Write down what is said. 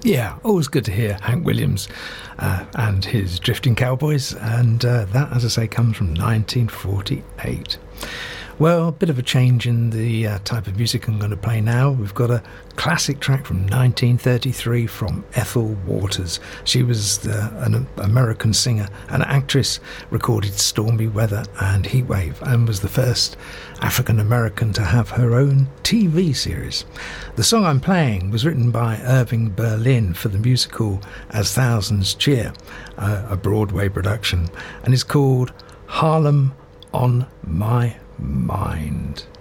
Yeah, always good to hear Hank Williams and his Drifting Cowboys, and that, as I say, comes from 1948. Well, a bit of a change in the type of music I'm going to play now. We've got a classic track from 1933 from Ethel Waters. She was an American singer and actress, recorded Stormy Weather and Heatwave, and was the first African-American to have her own TV series. The song I'm playing was written by Irving Berlin for the musical As Thousands Cheer, a Broadway production, and is called Harlem on My Mind.